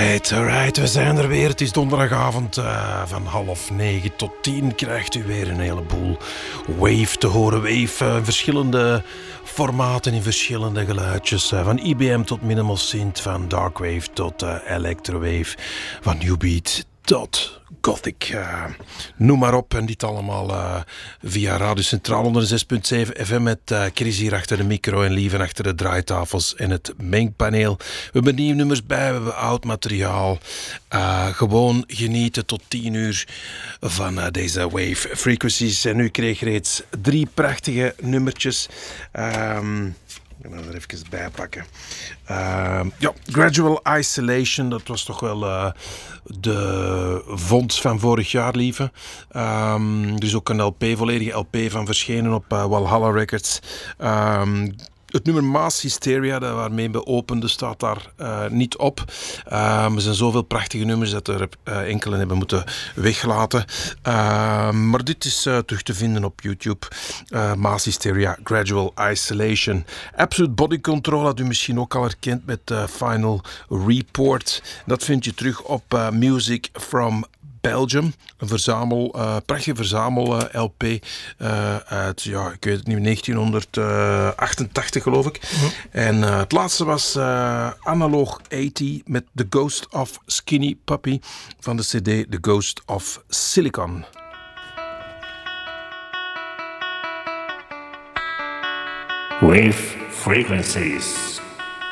Alright, we zijn er weer. Het is donderdagavond van 8:30 tot 10 krijgt u weer een heleboel Wave te horen. Wave, verschillende formaten in verschillende geluidjes. Van IBM tot Minimal Synth, van Darkwave tot Electrowave, van New Beat tot Gothic. Noem maar op. En dit allemaal via Radio Centraal onder de 6.7 FM met Chris hier achter de micro en Lieven achter de draaitafels en het mengpaneel. We hebben nieuwe nummers bij, we hebben oud materiaal. Gewoon genieten tot 10 uur van deze Wave Frequencies. En u kreeg reeds 3 prachtige nummertjes. Ik ga er even bij pakken. Gradual Isolation, dat was toch wel de vondst van vorig jaar, lieve. Er is ook een volledige LP van verschenen op Walhalla Records. Het nummer Mass Hysteria, dat waarmee we openden, staat daar niet op. Er zijn zoveel prachtige nummers dat er enkele hebben moeten weglaten. Maar dit is terug te vinden op YouTube. Mass Hysteria, Gradual Isolation. Absolute Body Control had u misschien ook al herkend met Final Report. Dat vind je terug op Music from Belgium, een prachtige verzamel-LP uit, ik weet het niet, 1988 geloof ik. Mm-hmm. En het laatste was Analog 80 met The Ghost of Skinny Puppy van de CD The Ghost of Silicon. Wave Frequencies.